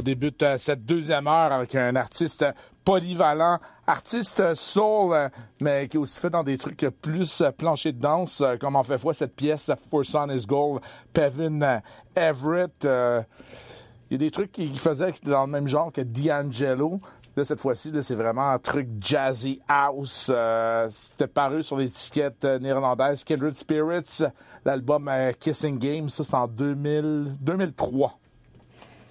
On débute cette deuxième heure avec un artiste polyvalent, artiste soul, mais qui est aussi fait dans des trucs plus planchers de danse, comme en fait foi cette pièce For Sun is Gold, Pevin Everett. Il y a des trucs qu'il faisait dans le même genre que D'Angelo. Là, cette fois-ci, là, c'est vraiment un truc jazzy house. C'était paru sur l'étiquette néerlandaise Kindred Spirits, l'album Kissing Game. Ça, c'est en 2003.